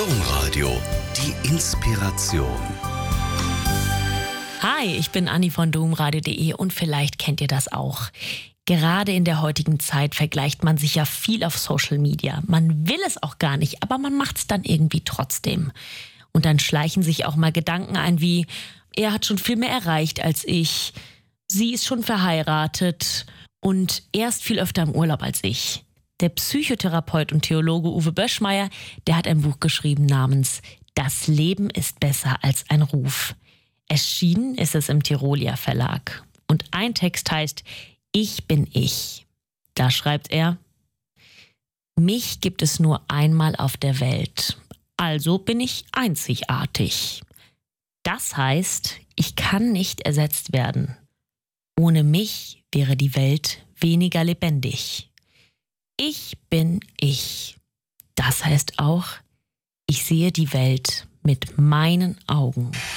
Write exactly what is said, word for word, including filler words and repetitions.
Domradio, die Inspiration. Hi, ich bin Anni von domradio punkt de und vielleicht kennt ihr das auch. Gerade in der heutigen Zeit vergleicht man sich ja viel auf Social Media. Man will es auch gar nicht, aber man macht es dann irgendwie trotzdem. Und dann schleichen sich auch mal Gedanken ein wie, er hat schon viel mehr erreicht als ich, sie ist schon verheiratet und er ist viel öfter im Urlaub als ich. Der Psychotherapeut und Theologe Uwe Böschmeier, der hat ein Buch geschrieben namens Das Leben ist besser als ein Ruf. Erschienen ist es im Tirolia Verlag. Und ein Text heißt Ich bin ich. Da schreibt er: Mich gibt es nur einmal auf der Welt. Also bin ich einzigartig. Das heißt, ich kann nicht ersetzt werden. Ohne mich wäre die Welt weniger lebendig. Ich bin ich. Das heißt auch, ich sehe die Welt mit meinen Augen.